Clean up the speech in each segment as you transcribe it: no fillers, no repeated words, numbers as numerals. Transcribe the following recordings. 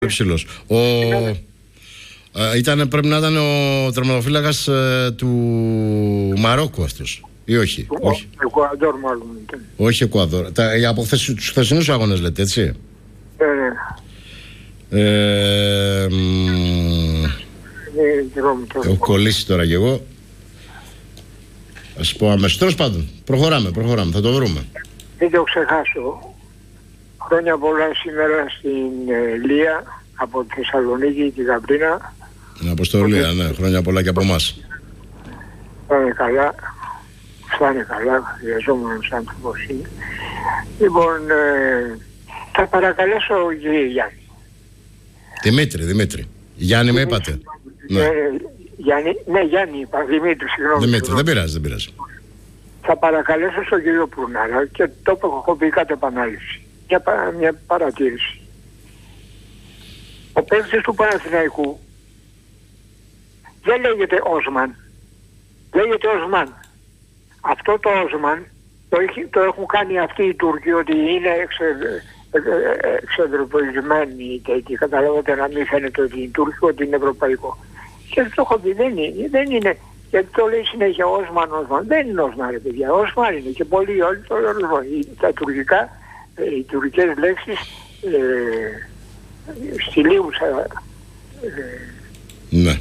Υψηλός. Πρέπει να ήταν ο τερματοφύλακας του Μαρόκου αυτός. Ή όχι? Όχι. Εκουαδόρ μάλλον ήταν. Όχι Εκουαδόρ. Από τους χθεσινούς αγώνες λέτε, έτσι? Έχω κολλήσει τώρα κι εγώ. Ας πω αμέσως. Τέλος πάντων, προχωράμε, θα το βρούμε. Δεν το ξεχάσω. Χρόνια πολλά σήμερα στην Λία, από τη Θεσσαλονίκη, την Καπρίνα. Την Αποστολία, ναι, χρόνια πολλά και από εμάς. Φτάνε καλά, χρειαζόμουν σαν άνθρωπος είναι. Λοιπόν, θα παρακαλέσω κύριε Γιάννη. Δημήτρη. Γιάννη με είπατε? Γιάννη είπα, Δημήτρη, συγγνώμη. Δημήτρη, δεν πειράζει. Θα παρακαλέσω στον κύριο Πουρνάρα και το έχω πει κατ' επανάληψη. Μια παρατήρηση. Ο παίκτης του Παναθηναϊκού δεν λέγεται Όσμαν. Λέγεται Οσμάν. Αυτό το Όσμαν το έχουν κάνει αυτοί οι Τούρκοι, ότι είναι εξευρωπαϊσμένοι τέτοιοι. Καταλάβατε, να μην φαίνεται ότι είναι Τούρκοι, ότι είναι ευρωπαϊκό. Και το έχω πει, δεν είναι. Γιατί το λέει συνέχεια Όσμαν. Δεν είναι Όσμαν, ρε παιδιά. Όσμαν είναι και πολλοί όλοι το λένε. Τα τουρκικά, οι τουρκικές λέξεις στηλίουσα. Ναι.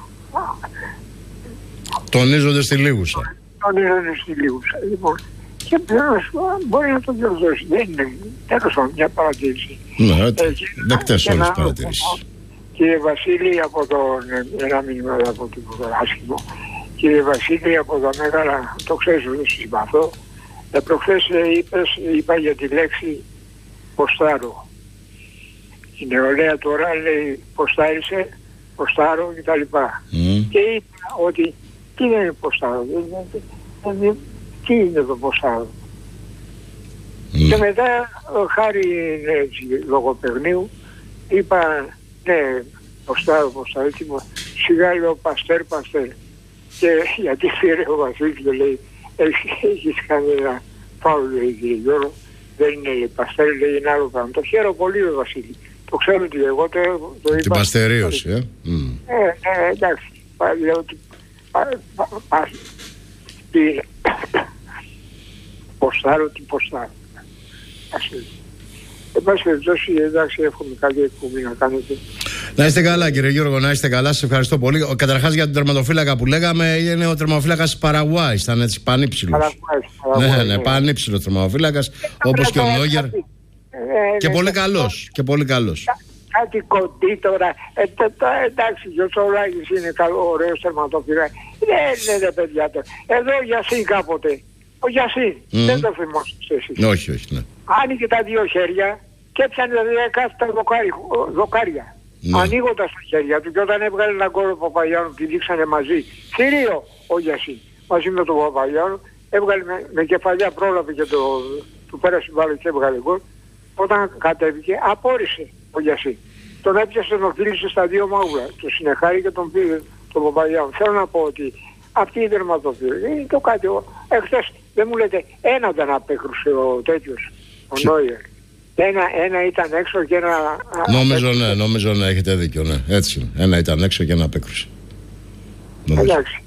Τονίζονται στη Λίγουσα. Λοιπόν, και πλέον μπορεί να το διορθώσει. Δεν είναι. Τέλος μια παρατήρηση. Ναι, δεκτές όλες τις παρατηρήσεις. Κύριε Βασίλη, ένα μήνυμα από το άσχημο. Κύριε Βασίλη, από τα Μέγαρα, το ξέρεις ότι συμπαθώ. Προχθές είπα για τη λέξη ποστάρω. Η νεολαία τώρα λέει ποστάρισε, ποστάρω κτλ. Και είπα ότι τι είναι ποστάρω, τι είναι το ποστάρω. Και μετά, χάρη λογοπαιγνίου, είπα ναι, ποστάρω, σιγά λέω παστέρ. Και γιατί φύρε ο Βασίλης και λέει έχεις κάνει ένα φάουλ, λέει κύριε Γιώργο, δεν είναι παστέρ, λέει είναι άλλο πράγμα. Το χαίρω πολύ ο Βασίλη. Το ξέρω ότι εγώ το είπα. Την παστερίωση, εντάξει. Λέω ότι ποστάρω, τι ποστάρω. Εν πάση περιπτώσει, εντάξει, εύχομαι καλή εκπομπή να κάνετε. Να είστε καλά, κύριε Γιώργο, να είστε καλά. Σας ευχαριστώ πολύ. Καταρχάς για τον τερματοφύλακα που λέγαμε, είναι ο τερματοφύλακας της Παραγουάης. Ήταν έτσι πανύψηλος. Ναι, πανύψηλος τερματοφύλακας, όπως και ο Νόγερ. Και πολύ καλός. Κάτι κοντή τώρα. Εντάξει, ο Τσολάκης είναι ωραίος τερματοφύλακας. Ναι, παιδιά τώρα. Εδώ ο Γιασίν κάποτε. Ο Γιασίν. Δεν το θυμόσαστε εσείς. Όχι, ναι. Άνοιγε τα δύο χέρια και έπιανε τα δοκάρια. Ναι. Ανοίγοντας τα χέρια του, και όταν έβγαλε ένα γκολ ο Παπαγιάννου, τη δείξανε μαζί. Θηρίο ο Γιασίν. Μαζί με τον Παπαγιάννου, έβγαλε με κεφαλιά, πρόλαβε και του πέρασε μπάλα και έβγαλε γκολ. Όταν κατέβηκε, απόρρισε ο Γιασίν. Τον έπιασε, τον φίλησε στα δύο μάγουλα. Τον συνεχάρη και τον πήρε τον Παπαγιάννου. Θέλω να πω ότι αυτή η τερματοφύλακα είναι το κάτι. Εχθές δεν μου λέτε, ένα δεν απέκρουσε ο τέτοιος, ο Νόιερ. Ένα ήταν έξω και ένα... Νομίζω ναι, έχετε δίκιο, ναι. Έτσι. Ένα ήταν έξω και ένα απέκρουσε. Εντάξει.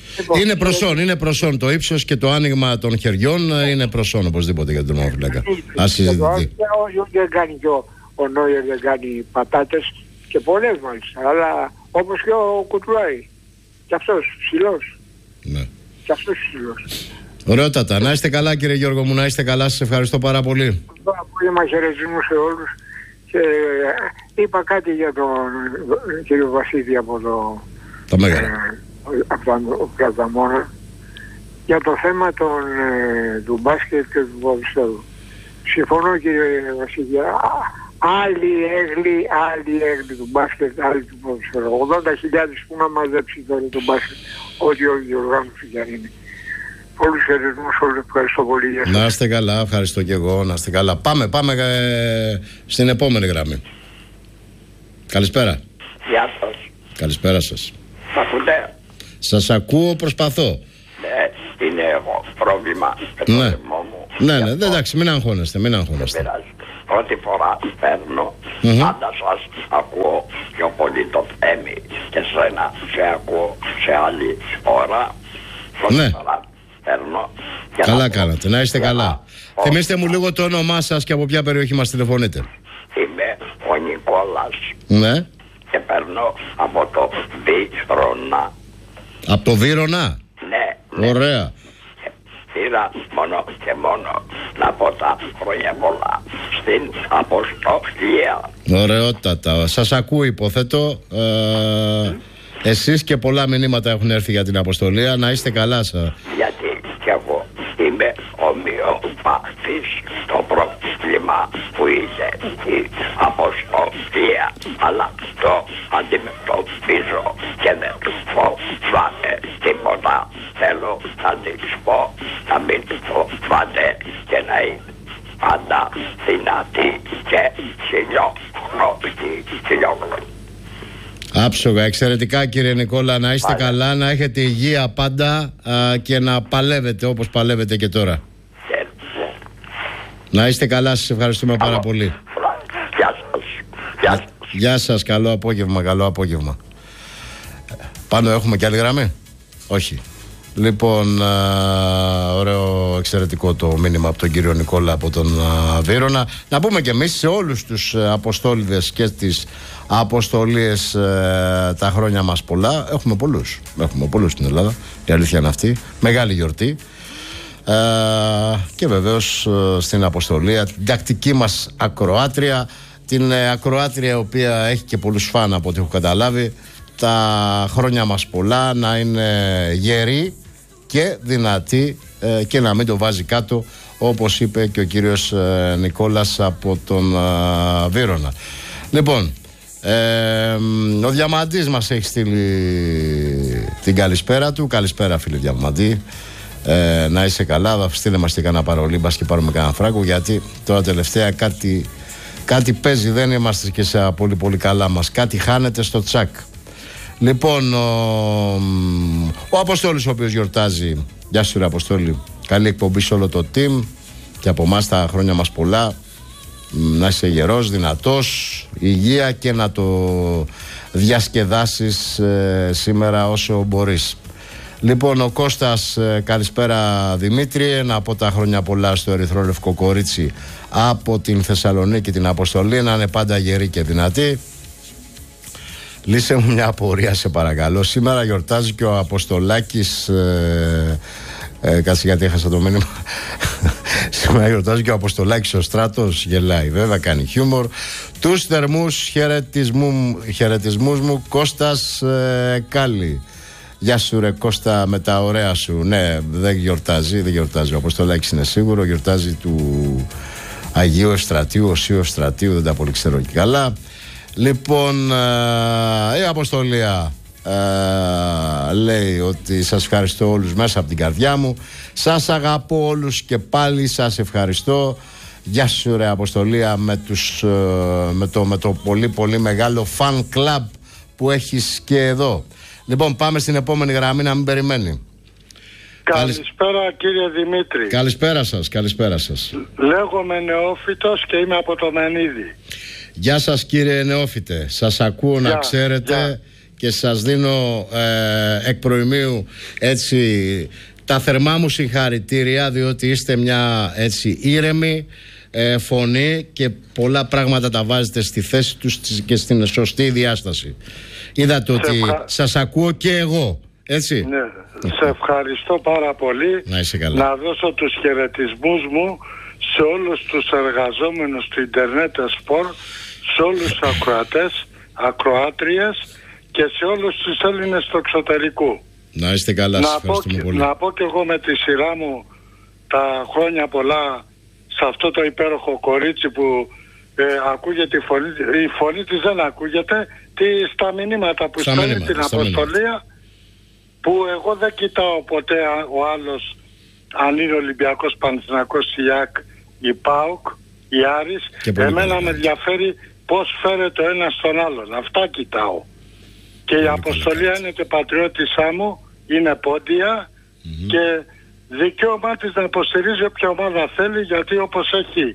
Είναι προσόν το ύψος και το άνοιγμα των χεριών είναι προσόν οπωσδήποτε για τον τερματοφύλακα. Ας συζητηθεί. Δεν κάνει και ο Νόιερ, δεν κάνει πατάτες και πολλές μάλιστα, αλλά όπως και ο Κουτουλάι. Και αυτός ψηλός. Ναι. Και αυτός ψηλός. Ωραιότατα. Να είστε καλά, κύριε Γιώργο μου, να είστε καλά. Σας ευχαριστώ πάρα πολύ. Πολύ χαιρετισμού σε όλους. Και είπα κάτι για τον κύριο Βασίλη από τα Μέγαρα. Από τον Πλαταμόνα για το θέμα του μπάσκετ και του ποδοσφαίρου. Συμφωνώ, κύριε Βασίλη. Άλλοι έγκλη του μπάσκετ, άλλοι του ποδοσφαίρου. 80.000 που να μαζέψει τώρα το μπάσκετ, ό,τι όλη η οργάνωση για είναι. Πολλούς χαιρετισμούς, όλους ευχαριστώ πολύ. Να είστε καλά, ευχαριστώ και εγώ, να είστε καλά. Πάμε στην επόμενη γραμμή. Καλησπέρα. Γεια σας. Καλησπέρα σας. Μ' ακούτε? Σας ακούω, προσπαθώ. Ναι, είναι πρόβλημα με το λαιμό μου. Ναι, εντάξει, μην αγχώνεστε. Δεν πειράζει. πρώτη φορά παίρνω, πάντα σας ακούω πιο πολύ το Θέμη και σένα σε ακούω σε άλλη ώρα. Πρώτη φορά παίρνω. Καλά κάνατε, να είστε καλά. Θυμήστε μου λίγο το όνομά σας και από ποια περιοχή μας τηλεφωνείτε. Είμαι ο Νικόλας. Ναι. Και παίρνω από το Βύρωνα. Από το Βύρωνα? Ναι. Ωραία. Πήρα μόνο και μόνο να πω τα χρόνια πολλά στην Αποστολία. Ωραιότατα. Σας ακούω, υποθέτω. Εσείς και πολλά μηνύματα έχουν έρθει για την Αποστολία. Να είστε καλά σας. Γιατί κι εγώ είμαι ομοιοπαθής. Το πρόβλημα που είναι η Αποστολία, αλλά το αντιμετωπίζω και δεν φοβάμαι τίποτα. Θέλω να της πω να μην φοβάται και να είναι πάντα δυνατή και χιλιόχρονη. Άψογα, εξαιρετικά κύριε Νικόλα. Να είστε καλά, να έχετε υγεία πάντα και να παλεύετε όπως παλεύετε και τώρα. Να είστε καλά, σας ευχαριστούμε πάρα πολύ. Γεια σας. Γεια σας, καλό απόγευμα, καλό απόγευμα. Πάνω έχουμε και άλλη γραμμή? Όχι. Λοιπόν, ωραίο, εξαιρετικό το μήνυμα από τον κύριο Νικόλα από τον Βύρωνα. Να πούμε και εμείς σε όλους τους αποστόλιδες και τις αποστολίες τα χρόνια μας πολλά. Έχουμε πολλούς στην Ελλάδα, η αλήθεια είναι αυτή. Μεγάλη γιορτή. Και βεβαίως στην αποστολία την τακτική μας ακροάτρια, την ακροάτρια η οποία έχει και πολλούς φαν από ό,τι έχω καταλάβει. Τα χρόνια μας πολλά, να είναι γερή και δυνατή και να μην το βάζει κάτω, όπως είπε και ο κύριος Νικόλας από τον Βύρωνα. Λοιπόν, ο Διαμαντής μας έχει στείλει την καλησπέρα του. Καλησπέρα φίλε Διαμαντή, να είσαι καλά. Στείλε μας και κανένα παρολί, μπας και πάρουμε κανένα φράγκο, γιατί τώρα τελευταία κάτι παίζει, δεν είμαστε και σε πολύ πολύ καλά μας. Κάτι χάνεται στο τσακ. Λοιπόν, ο Αποστόλης ο οποίος γιορτάζει. Γεια σου ρε Αποστόλη. Καλή εκπομπή σε όλο το team και από εμάς τα χρόνια μας πολλά. Να είσαι γερός, δυνατός, υγεία και να το διασκεδάσεις σήμερα όσο μπορείς. Λοιπόν, ο Κώστας, καλησπέρα Δημήτρη. Να πω τα χρόνια πολλά στο ερυθρό λευκό κορίτσι από την Θεσσαλονίκη, την Αποστολή, να είναι πάντα γερή και δυνατή. Λύσε μου μια απορία σε παρακαλώ. Σήμερα γιορτάζει και ο Αποστολάκης. Κάτσε γιατί έχασα το μήνυμα. Σήμερα γιορτάζει και ο Αποστολάκης ο Στράτος. Γελάει βέβαια, κάνει χιούμορ. Τους θερμούς χαιρετισμούς μου Κώστας Κάλλη. Γεια σου ρε Κώστα με τα ωραία σου. Ναι, δεν γιορτάζει ο Αποστολάκης, είναι σίγουρο. Γιορτάζει του Αγίου Ευστρατείου, Οσίου Ευστρατείου, δεν τα πολύ ξέρω και καλά. Λοιπόν, η Αποστολία λέει ότι σας ευχαριστώ όλους μέσα από την καρδιά μου. Σας αγαπώ όλους και πάλι σας ευχαριστώ. Γεια σου ρε Αποστολία με το πολύ πολύ μεγάλο fan club που έχεις και εδώ. Λοιπόν, πάμε στην επόμενη γραμμή να μην περιμένει. Καλησπέρα κύριε Δημήτρη. Καλησπέρα σας. Λέγομαι Νεόφυτος και είμαι από το Μενίδη. Γεια σας κύριε Νεόφυτε. Σας ακούω να ξέρετε και σας δίνω εκ προημίου έτσι τα θερμά μου συγχαρητήρια, διότι είστε μια έτσι ήρεμη φωνή και πολλά πράγματα τα βάζετε στη θέση τους και στην σωστή διάσταση. Είδατε ότι σας ακούω και εγώ, έτσι. Ναι, σε ευχαριστώ πάρα πολύ. Να είσαι καλά. Να δώσω τους χαιρετισμούς μου σε όλους τους εργαζόμενους του Ιντερνετ Σπορ, σε όλους τους ακροατές, ακροάτριες και σε όλους τους Έλληνες του εξωτερικού. Να είστε καλά, σας ευχαριστούμε πολύ. Να πω και εγώ με τη σειρά μου τα χρόνια πολλά σε αυτό το υπέροχο κορίτσι που ακούγεται η φωνή της δεν ακούγεται, στα μηνύματα που στέλνει την Αποστολία, που εγώ δεν κοιτάω ποτέ ο άλλος αν είναι Ολυμπιακός, Παναθηναϊκός, ΙΑΚ, η ΠΑΟΚ, η Άρης. Εμένα με ενδιαφέρει πώς φέρεται ο ένας στον άλλον. Αυτά κοιτάω. Και η Αποστολία είναι και πατριώτησά μου, είναι πόντια και δικαίωμά της να υποστηρίζει όποια ομάδα θέλει, γιατί όπως έχει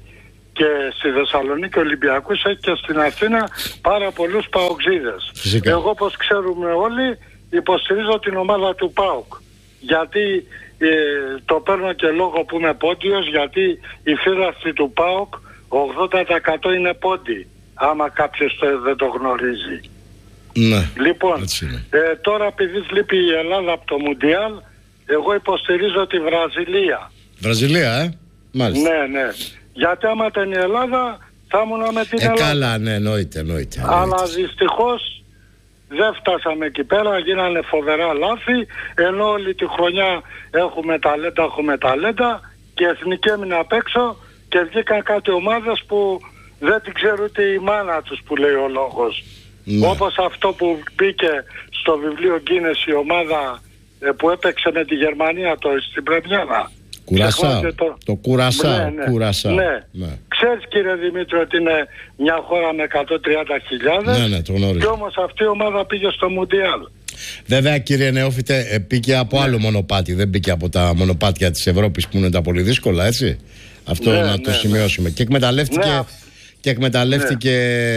Και στη Θεσσαλονίκη Ολυμπιακούς έχει και στην Αθήνα πάρα πολλούς παοξίδες. Εγώ, όπως ξέρουμε όλοι, υποστηρίζω την ομάδα του ΠΑΟΚ. Γιατί το παίρνω και λόγω που είμαι πόντιος, γιατί η φύλαθη του ΠΑΟΚ 80% είναι πόντι, άμα κάποιος δεν το γνωρίζει. Ναι, λοιπόν, τώρα επειδή λείπει η Ελλάδα από το Μουντιάλ, εγώ υποστηρίζω τη Βραζιλία. Βραζιλία, μάλιστα. Ναι. Γιατί άμα ήταν η Ελλάδα θα ήμουν με την Ελλάδα. Καλά, ναι, εννοείται. Αλλά δυστυχώς δεν φτάσαμε εκεί πέρα, γίνανε φοβερά λάθη, ενώ όλη τη χρονιά έχουμε ταλέντα και η εθνική έμεινε απ' έξω και βγήκαν κάτι ομάδες που δεν την ξέρουν ούτε η μάνα τους, που λέει ο λόγος. Ναι. Όπως αυτό που μπήκε στο βιβλίο Γκίνες η ομάδα που έπαιξε με τη Γερμανία στην πρεμιέρα. Το Κουρασάο. Ναι. Ξέρεις, κύριε Δημήτρη, ότι είναι μια χώρα με 130.000. Ναι, το γνωρίζω. Και όμως αυτή η ομάδα πήγε στο Μουντιάλ. Βέβαια, κύριε Νεόφιτε, πήγε από άλλο μονοπάτι. Δεν πήγε από τα μονοπάτια της Ευρώπης που είναι τα πολύ δύσκολα, έτσι. Αυτό να το σημειώσουμε. Και εκμεταλλεύτηκε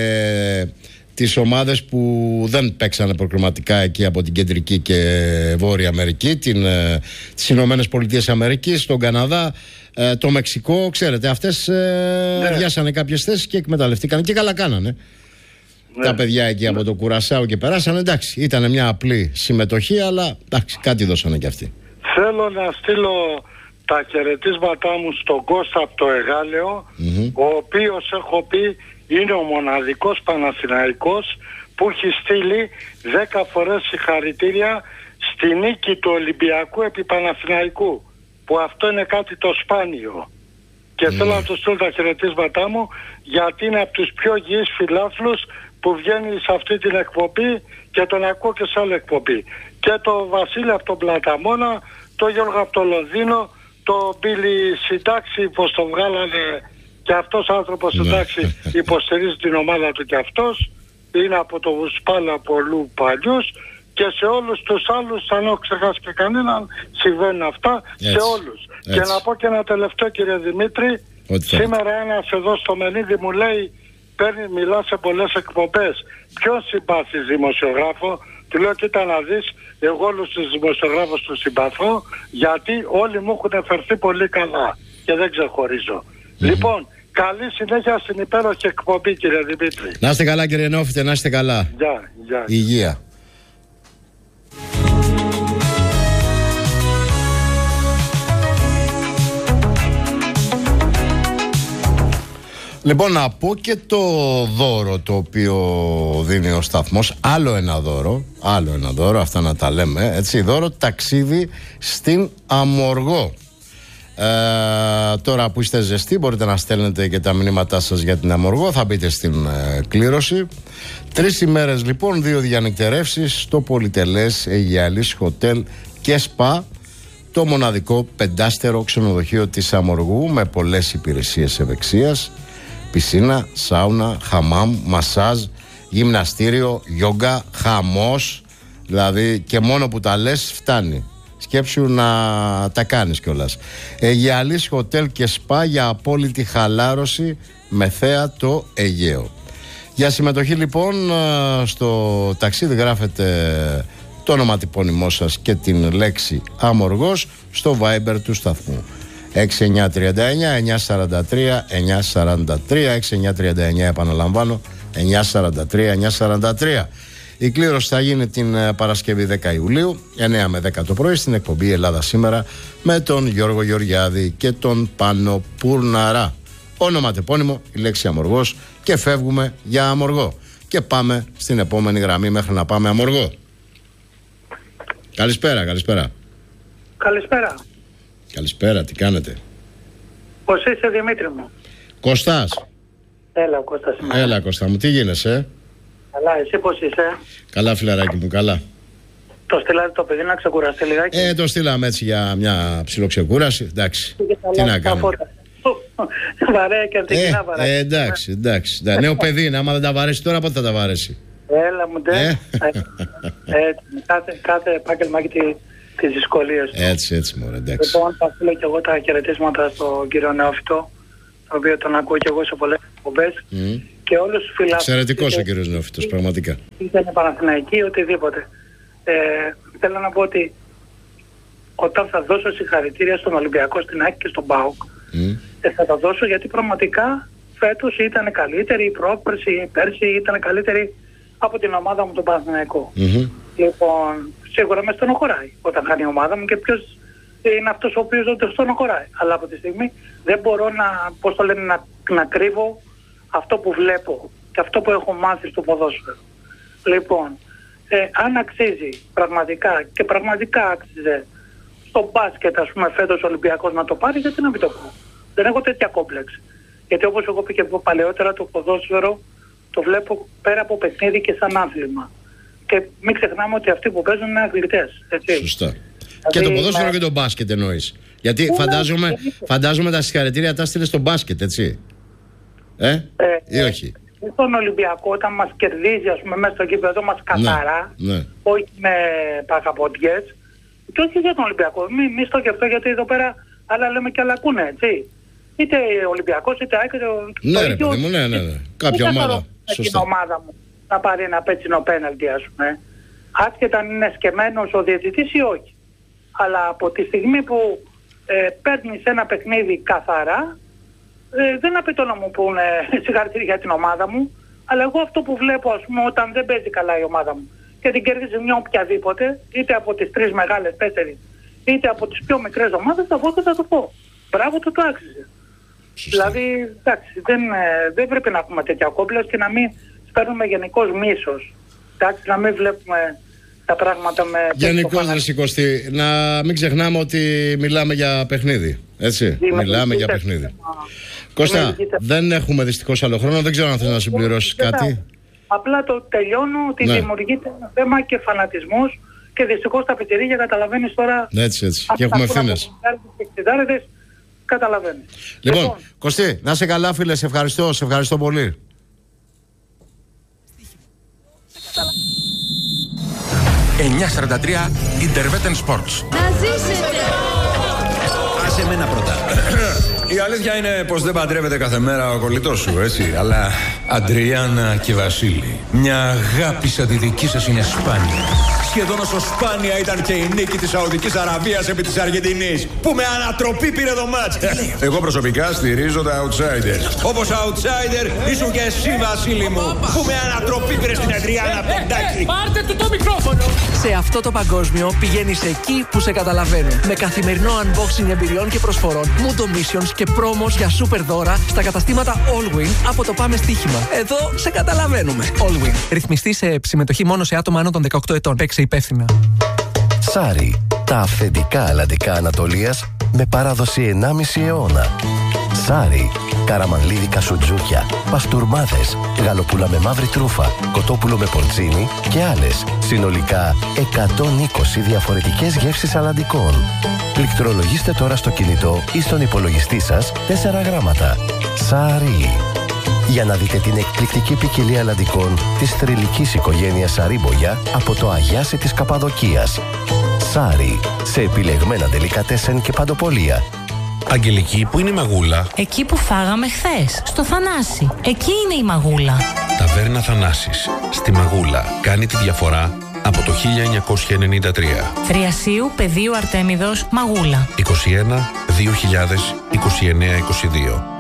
τις ομάδες που δεν παίξανε προκριματικά εκεί από την Κεντρική και Βόρεια Αμερική, τις Ηνωμένες Πολιτείες Αμερικής, τον Καναδά, το Μεξικό, ξέρετε, αυτές διάσανε κάποιες θέσεις και εκμεταλλευτήκαν και καλά κάνανε. Τα παιδιά εκεί από το Κουρασάο και περάσανε, εντάξει, ήταν μια απλή συμμετοχή, αλλά εντάξει, κάτι δώσανε κι αυτοί. Θέλω να στείλω τα χαιρετίσματά μου στον Κώστα από το Εγάλεο, ο οποίος, έχω πει, είναι ο μοναδικός Παναθηναϊκός που έχει στείλει 10 φορές συγχαρητήρια στη νίκη του Ολυμπιακού επί Παναθηναϊκού, που αυτό είναι κάτι το σπάνιο. Και θέλω να του στείλω τα χαιρετίσματά μου, γιατί είναι από τους πιο υγιείς φιλάθλους που βγαίνει σε αυτή την εκπομπή και τον ακούω και σε άλλη εκπομπή. Και το Βασίλη από τον Πλαταμόνα, το Γιώργο από το Λονδίνο, το Μπίλι Συντάξη, πως το βγάλανε, και αυτός ο άνθρωπος εντάξει υποστηρίζει την ομάδα του και αυτός, είναι από το Βουσπάλα πολλού παλιούς, και σε όλους τους άλλους, αν έχω ξεχάσει και κανέναν, συμβαίνουν αυτά σε όλους. Και να πω και ένα τελευταίο, κύριε Δημήτρη, σήμερα ένας εδώ στο Μενίδη μου λέει, μιλά σε πολλές εκπομπές, ποιον συμπάθεις δημοσιογράφο? Του λέω, κοίτα να δεις, εγώ όλους τους δημοσιογράφους τους συμπαθώ, γιατί όλοι μου έχουν φερθεί πολύ καλά και δεν ξεχωρίζω. Λοιπόν, καλή συνέχεια στην υπέροχη εκπομπή, κύριε Δημήτρη. Να είστε καλά, κύριε Νεόφιτε, να είστε καλά. Γεια. Υγεία. Λοιπόν, να πω και το δώρο το οποίο δίνει ο σταθμός. Άλλο ένα δώρο, αυτά να τα λέμε, έτσι. Δώρο ταξίδι στην Αμοργό. Τώρα που είστε ζεστοί, μπορείτε να στέλνετε και τα μηνύματά σας για την Αμοργό. Θα μπείτε στην κλήρωση. 3 ημέρες λοιπόν, 2 διανυκτερεύσεις στο πολυτελές Αιγιαλής Hotel και Spa, το μοναδικό 5στερο ξενοδοχείο της Αμοργού, με πολλές υπηρεσίες ευεξίας, πισίνα, σάουνα, χαμάμ, μασάζ, γυμναστήριο, γιόγκα, χαμός. Δηλαδή, και μόνο που τα λες φτάνει. Σκέψου να τα κάνεις κιόλας. Αιγιαλής Hotel και Spa, για απόλυτη χαλάρωση με θέα το Αιγαίο. Για συμμετοχή λοιπόν στο ταξίδι γράφετε το ονοματεπώνυμό σας και την λέξη Αμοργός στο Viber του σταθμού. 6939 943 943, 6939, επαναλαμβάνω, 943 943. Η κλήρωση θα γίνει την Παρασκευή 10 Ιουλίου 9 με 10 το πρωί στην εκπομπή Ελλάδα Σήμερα με τον Γιώργο Γεωργιάδη και τον Πάνο Πουρναρά. Ονοματεπώνυμο, η λέξη Αμοργός, και φεύγουμε για Αμοργό. Και πάμε στην επόμενη γραμμή μέχρι να πάμε Αμοργό. Καλησπέρα. Καλησπέρα, τι κάνετε? Πώς είσαι, Δημήτρη μου? Κώστας. Έλα, Κώστα μου, τι γίνεσαι? Καλά, εσύ πώς είσαι? Καλά, φιλαράκι μου, καλά. Το στείλατε το παιδί να ξεκουραστεί λιγάκι? Το στείλαμε έτσι για μια ψιλοξεκούραση. Εντάξει, τι να κάνουμε. Βαρέα και αντικεινά βαρέα. Εντάξει. Νέο παιδί είναι, άμα δεν τα βαρέσει τώρα, πότε θα τα βαρέσει? Έλα μου, κάθε επάγγελμα έχει τις δυσκολίες του. Έτσι μωρέ, εντάξει. Λοιπόν, θα στείλω και εγώ τα χαιρετίσματα στον κύριο Νεόφιτο, το οποίο τον ακούω και εγώ σε πολλές εκπομπές, και όλους τους φιλάθλους. Εξαιρετικός ο κύριος Νεόφυτος, πραγματικά. Ήταν Παναθηναϊκοί, οτιδήποτε. Θέλω να πω ότι όταν θα δώσω συγχαρητήρια στον Ολυμπιακό, στην ΑΕΚ και στον ΠΑΟΚ, θα τα δώσω γιατί πραγματικά φέτος ήταν καλύτερη, η πρόπερση, πέρσι ήταν καλύτερη από την ομάδα μου, τον Παναθηναϊκό. Λοιπόν, σίγουρα με στενοχωράει όταν χάνει η ομάδα μου, και ποιος είναι αυτός ο οποίος δεν το στενοχωράει. Αλλά από τη στιγμή δεν μπορώ να κρύβω αυτό που βλέπω και αυτό που έχω μάθει στο ποδόσφαιρο. Λοιπόν, αν αξίζει πραγματικά, και πραγματικά άξιζε στο μπάσκετ, ας πούμε, φέτος ο Ολυμπιακός να το πάρει, γιατί να μην το πω. Δεν έχω τέτοια κόμπλεξ. Γιατί όπως εγώ πει και παλαιότερα, το ποδόσφαιρο το βλέπω πέρα από παιχνίδι και σαν άθλημα. Και μην ξεχνάμε ότι αυτοί που παίζουν είναι αθλητές. Σωστά. Δηλαδή, και το ποδόσφαιρο και το μπάσκετ εννοείς. Γιατί φαντάζομαι τα συγχαρητήρια τα στείλες στο μπάσκετ, έτσι. Ή όχι. Στον Ολυμπιακό, όταν μας κερδίζει, ας πούμε, μέσα στο γήπεδο μας καθαρά, όχι με παγαποντιές, και όχι για τον Ολυμπιακό. Μη στο και αυτό, γιατί εδώ πέρα άλλα λέμε και άλλα ακούνε, έτσι. Είτε Ολυμπιακός, είτε άκρη. Ναι, ρε παιδί μου, ναι. Κάποια ομάδα. Την ομάδα μου να πάρει ένα πέτσινο πέναλτι, ας πούμε. Άσχετα αν είναι σκεμμένος ο διαιτητής ή όχι. Αλλά από τη στιγμή που παίρνεις ένα παιχνίδι καθαρά, δεν απαιτώ να μου πούνε συγχαρητήρια για την ομάδα μου, αλλά εγώ αυτό που βλέπω, ας πούμε, όταν δεν παίζει καλά η ομάδα μου και την κερδίζει μια οποιαδήποτε, είτε από τις 3 μεγάλες, 4, είτε από τις πιο μικρές ομάδες, θα βγω και θα το πω. Μπράβο, το άξιζε. Δηλαδή, εντάξει, δεν πρέπει να έχουμε τέτοια κόμπλες και να μην παίρνουμε γενικώς μίσος. Εντάξει, να μην βλέπουμε τα πράγματα με... Γενικώς, ρε Σικωστή, να μην ξεχνάμε ότι μιλάμε για παιχνίδι. Έτσι, μιλάμε για παιχνίδι. Κώστα, δεν έχουμε δυστυχώς άλλο χρόνο. Δεν ξέρω αν θες να συμπληρώσεις κάτι. Απλά το τελειώνω ότι δημιουργείται ένα θέμα και φανατισμός, και δυστυχώς τα πιτσιρίκια, καταλαβαίνεις τώρα. Έτσι. Και έχουμε ευθύνες. Καταλαβαίνεις. Λοιπόν, Κωστή, να είσαι καλά, φίλε. Σε ευχαριστώ πολύ. 9:43 Interveten Sports. Να ζήσετε! Άσε εμένα πρώτα. Η αλήθεια είναι πως δεν παντρεύεται κάθε μέρα ο κολλητός σου, έτσι. Αλλά Αντριάννα και Βασίλη, μια αγάπη σαν τη δική σας είναι σπάνια. Σχεδόν όσο σπάνια ήταν και η νίκη της Σαουδικής Αραβίας επί της Αργεντινής, που με ανατροπή πήρε το μάτς. Εγώ προσωπικά στηρίζω τα outsiders. Όπως outsider ήσουν και εσύ, Βασίλη μου, που με ανατροπή πήρε στην Αντριάννα Πεντάκη. Πάρτε του το μικρόφωνο! Σε αυτό το παγκόσμιο πηγαίνεις εκεί που σε καταλαβαίνουν. Με καθημερινό unboxing εμπειριών και προσφορών, Mundo Missions και πρόμος για super δώρα στα καταστήματα Allwin από το Πάμε Στοίχημα. Εδώ σε καταλαβαίνουμε. Allwin. Ρυθμιστή σε συμμετοχή μόνο σε άτομα άνω των 18 ετών. Παίξε υπεύθυνα. Σάρι. Τα αυθεντικά αλλαντικά Ανατολίας με παράδοση 1,5 αιώνα. Σάρι. Καραμανλίδικα σουτζούκια, παστούρμάδες, γαλοπούλα με μαύρη τρούφα, κοτόπουλο με πορτσίνι και άλλες. Συνολικά 120 διαφορετικές γεύσεις αλλαντικών. Πληκτρολογήστε τώρα στο κινητό ή στον υπολογιστή σας 4 γράμματα. Σάρι. Για να δείτε την εκπληκτική ποικιλία αλλαντικών της θρυλικής οικογένειας Σαρίμπογια από το Αγιάσι της Καπαδοκίας. Σάρι. Σε επιλεγμένα ντελικατέσεν και παντοπολία. Αγγελική, που είναι η Μαγούλα? Εκεί που φάγαμε χθες, στο Θανάση. Εκεί είναι η Μαγούλα. Ταβέρνα Θανάσης. Στη Μαγούλα. Κάνει τη διαφορά από το 1993. Θριασίου, Πεδίου Αρτέμιδος, Μαγούλα. 21 2000 29 22.